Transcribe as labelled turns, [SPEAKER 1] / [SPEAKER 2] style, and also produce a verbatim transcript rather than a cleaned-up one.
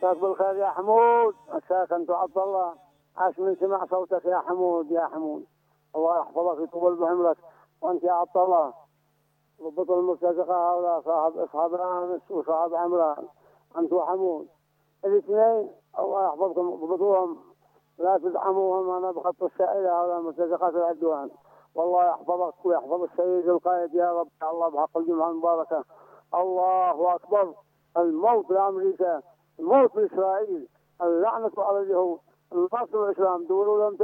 [SPEAKER 1] مساك بالخير يا حمود، مساك أنت عبد الله، عاش من سمع صوتك يا حمود يا حمود. الله يحفظك ويطول بعمرك. وأنت يا عبد الله ضبط المرتزقة هؤلاء صاحب أصحاب أمس وصاحب عمران، أنت وحمود الاثنين الله يحفظكم ضبطوهم، لا تدعموهم. أنا بخط السائلة هؤلاء مرتزقات العدوان. والله يحفظك ويحفظ السيد القائد يا رب الله بحق الجمعة المباركة. الله أكبر. الموت لأمريكا، الموت لإسرائيل، اللعنة على اليهود، النصر الإسلام دول لم